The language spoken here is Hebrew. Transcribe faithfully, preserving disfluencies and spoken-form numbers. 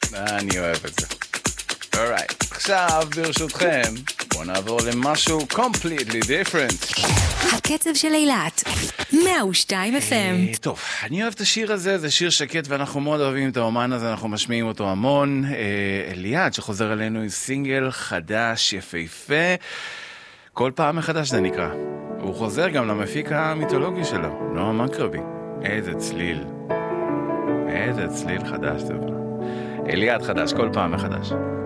אני אוהב את זה. אורייט, עכשיו ברשותכם, בואו נעבור למשהו completely different. הקצב של אילת, מאה ושתיים אף אם. טוב, אני אוהב את השיר הזה, זה שיר שקט ואנחנו מאוד אוהבים את האומן הזה, אנחנו משמיעים אותו המון. אליעד שחוזר אלינו עם סינגל חדש, יפהפה, כל פעם מחדש זה נקרא. הוא חוזר גם למפיק המיתולוגי שלו, נועם מקרבי. איזה צליל, איזה צליל חדש זה. אליעד חדש, כל פעם מחדש.